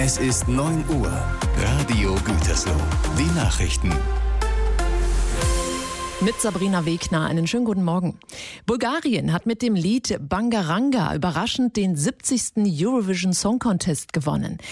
Es ist 9 Uhr. Radio Gütersloh. Die Nachrichten. Mit Sabrina Wegner, einen schönen guten Morgen. Bulgarien hat mit dem Lied Bangaranga überraschend den 70. Eurovision Song Contest gewonnen.